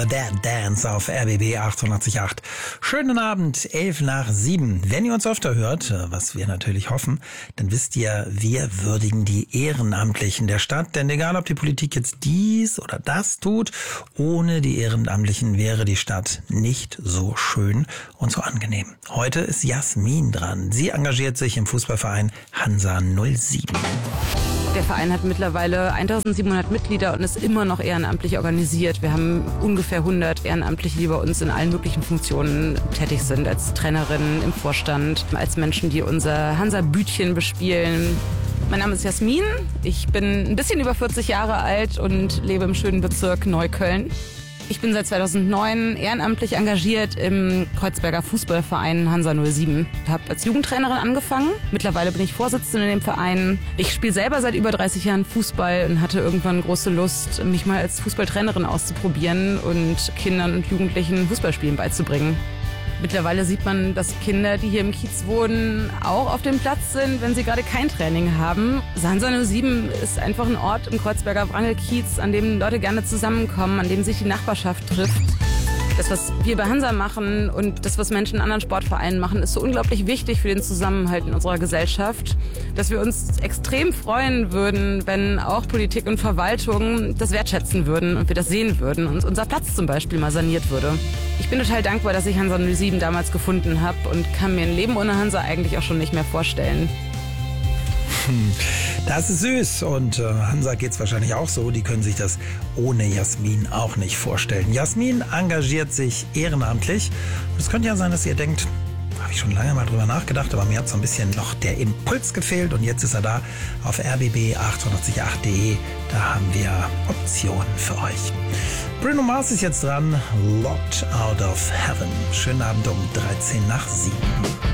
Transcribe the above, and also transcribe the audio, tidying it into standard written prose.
That Dance auf RBB 88.8. Schönen Abend, 6:11. Wenn ihr uns öfter hört, was wir natürlich hoffen, dann wisst ihr, wir würdigen die Ehrenamtlichen der Stadt. Denn egal, ob die Politik jetzt dies oder das tut, ohne die Ehrenamtlichen wäre die Stadt nicht so schön und so angenehm. Heute ist Jasmin dran. Sie engagiert sich im Fußballverein Hansa 07. Der Verein hat mittlerweile 1700 Mitglieder und ist immer noch ehrenamtlich organisiert. Wir haben ungefähr 100 Ehrenamtliche, die bei uns in allen möglichen Funktionen tätig sind. Als Trainerin im Vorstand, als Menschen, die unser Hansa-Bütchen bespielen. Mein Name ist Jasmin. Ich bin ein bisschen über 40 Jahre alt und lebe im schönen Bezirk Neukölln. Ich bin seit 2009 ehrenamtlich engagiert im Kreuzberger Fußballverein Hansa 07. Ich habe als Jugendtrainerin angefangen. Mittlerweile bin ich Vorsitzende in dem Verein. Ich spiele selber seit über 30 Jahren Fußball und hatte irgendwann große Lust, mich mal als Fußballtrainerin auszuprobieren und Kindern und Jugendlichen Fußballspielen beizubringen. Mittlerweile sieht man, dass Kinder, die hier im Kiez wohnen, auch auf dem Platz sind, wenn sie gerade kein Training haben. Hansa 07 ist einfach ein Ort im Kreuzberger Wrangelkiez, an dem Leute gerne zusammenkommen, an dem sich die Nachbarschaft trifft. Das, was wir bei Hansa machen und das, was Menschen in anderen Sportvereinen machen, ist so unglaublich wichtig für den Zusammenhalt in unserer Gesellschaft, dass wir uns extrem freuen würden, wenn auch Politik und Verwaltung das wertschätzen würden und wir das sehen würden und unser Platz zum Beispiel mal saniert würde. Ich bin total dankbar, dass ich Hansa 07 damals gefunden habe und kann mir ein Leben ohne Hansa eigentlich auch schon nicht mehr vorstellen. Das ist süß und Hansa geht's wahrscheinlich auch so. Die können sich das ohne Jasmin auch nicht vorstellen. Jasmin engagiert sich ehrenamtlich. Und es könnte ja sein, dass ihr denkt, habe ich schon lange mal drüber nachgedacht, aber mir hat so ein bisschen noch der Impuls gefehlt und jetzt ist er da auf rbb888.de. Da haben wir Optionen für euch. Bruno Mars ist jetzt dran. Locked Out of Heaven. Schönen Abend um 7:13.